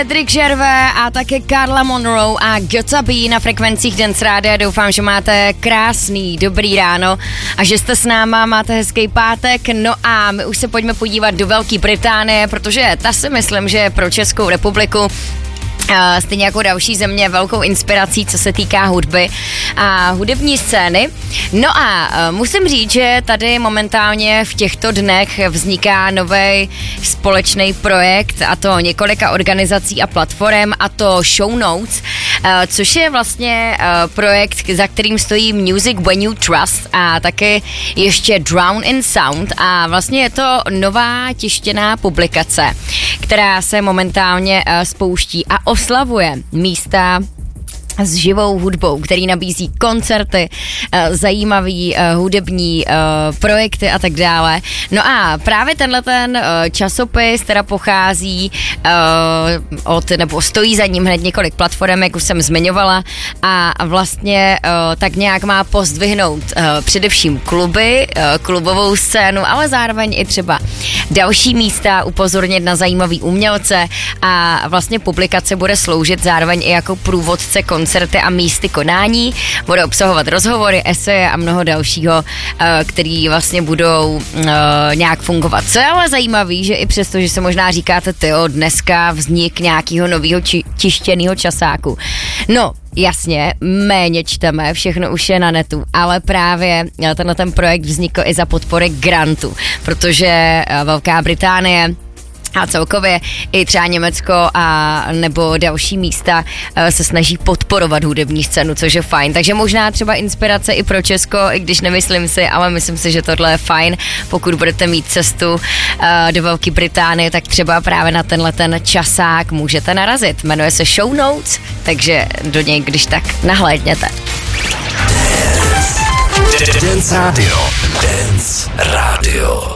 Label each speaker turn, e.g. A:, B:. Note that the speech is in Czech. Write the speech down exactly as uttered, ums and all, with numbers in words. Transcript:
A: Cedric Gervais a také Carla Monroe a Gotta Be na frekvencích Dance Rádia. Doufám, že máte krásný, dobrý ráno a že jste s náma, máte hezký pátek. No a my už se pojďme podívat do Velké Británie, protože ta si myslím, že je pro Českou republiku stejně jako další země velkou inspirací, co se týká hudby a hudební scény. No a musím říct, že tady momentálně v těchto dnech vzniká nový společný projekt, a to několika organizací a platform, a to Show Notes, což je vlastně projekt, za kterým stojí Music When You Trust a taky ještě Drown in Sound, a vlastně je to nová tištěná publikace, která se momentálně spouští a oslavuje místa s živou hudbou, který nabízí koncerty, zajímavý hudební projekty a tak dále. No a právě tenhle ten časopis teda pochází od, nebo stojí za ním hned několik platform, jak už jsem zmiňovala, a vlastně tak nějak má pozdvihnout především kluby, klubovou scénu, ale zároveň i třeba další místa, upozornit na zajímavý umělce, a vlastně publikace bude sloužit zároveň i jako průvodce koncerty a místy konání. Bude obsahovat rozhovory, eseje a mnoho dalšího, který vlastně budou nějak fungovat. Co je ale zajímavý, že i přesto, že se možná říkáte, tyjo, dneska vznik nějakého nového či- tištěného časáku. No, jasně, méně čteme, všechno už je na netu, ale právě tenhle ten projekt vznikl i za podpory grantu, protože Velká Británie a celkově i třeba Německo a nebo další místa se snaží podporovat hudební scénu, což je fajn. Takže možná třeba inspirace i pro Česko, i když nemyslím si, ale myslím si, že tohle je fajn. Pokud budete mít cestu do Velké Británie, tak třeba právě na tenhle ten časák můžete narazit. Jmenuje se Show Notes, takže do něj když tak nahlédněte.
B: Dance Radio. Dance Radio.